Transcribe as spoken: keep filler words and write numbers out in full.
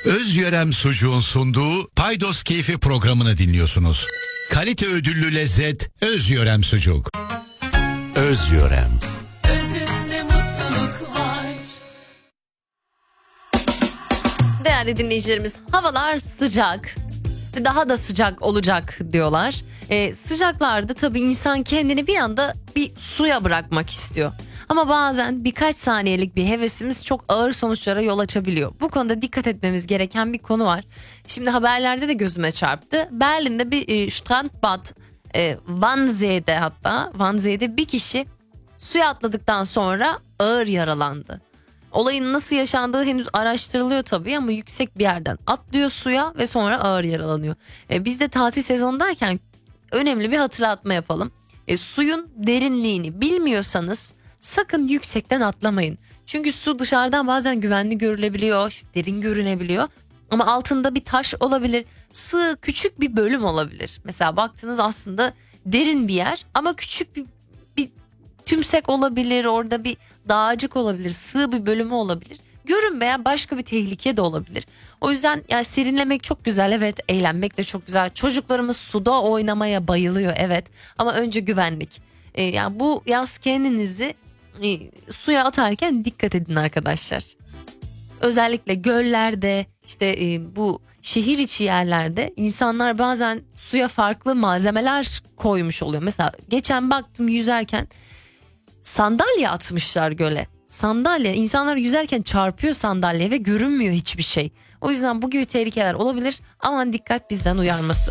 Özyörem Sucuğun sunduğu Paydos Keyfi programını dinliyorsunuz. Kalite ödüllü lezzet Özyörem Sucuk. Özyörem. Özünde mutluluk var. Değerli dinleyicilerimiz, havalar sıcak. Daha da sıcak olacak diyorlar. Ee, sıcaklarda tabii insan kendini bir anda bir suya bırakmak istiyor. Ama bazen birkaç saniyelik bir hevesimiz çok ağır sonuçlara yol açabiliyor. Bu konuda dikkat etmemiz gereken bir konu var. Şimdi haberlerde de gözüme çarptı. Berlin'de bir e, Strandbad, e, Wannsee'de hatta Wannsee'de bir kişi suya atladıktan sonra ağır yaralandı. Olayın nasıl yaşandığı henüz araştırılıyor tabii ama yüksek bir yerden atlıyor suya ve sonra ağır yaralanıyor. E, biz de tatil sezonundayken önemli bir hatırlatma yapalım. E, suyun derinliğini bilmiyorsanız sakın yüksekten atlamayın. Çünkü su dışarıdan bazen güvenli görülebiliyor, işte derin görünebiliyor. Ama altında bir taş olabilir, sığ küçük bir bölüm olabilir. Mesela baktınız aslında derin bir yer ama küçük bir, bir tümsek olabilir, orada bir dağcık olabilir, sığ bir bölümü olabilir. Görünmeyen başka bir tehlike de olabilir. O yüzden yani serinlemek çok güzel, evet, eğlenmek de çok güzel. Çocuklarımız suda oynamaya bayılıyor, evet, ama önce güvenlik. Ee, yani bu yaz kendinizi e, suya atarken dikkat edin arkadaşlar. Özellikle göllerde, işte e, bu şehir içi yerlerde insanlar bazen suya farklı malzemeler koymuş oluyor. Mesela geçen baktım yüzerken sandalye atmışlar göle. Sandalye, insanlar yüzerken çarpıyor sandalyeye ve görünmüyor hiçbir şey. O yüzden bu gibi tehlikeler olabilir. Aman dikkat, bizden uyarması.